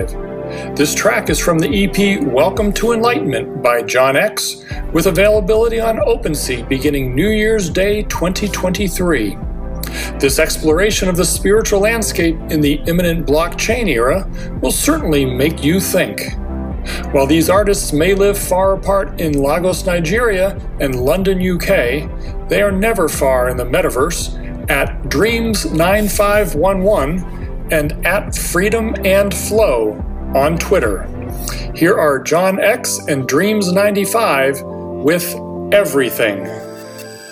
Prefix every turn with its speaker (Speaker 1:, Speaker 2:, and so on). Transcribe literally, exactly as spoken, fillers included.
Speaker 1: ninety-five. This track is from the E P Welcome to Enlightenment by John X, with availability on OpenSea beginning New Year's Day twenty twenty-three. This exploration of the spiritual landscape in the imminent blockchain era will certainly make you think. While these artists may live far apart in Lagos, Nigeria and London, U K, they are never far in the metaverse at Dreams nine five one one and at Freedom and Flow on Twitter. Here are John X and Dreams ninety-five with Everything.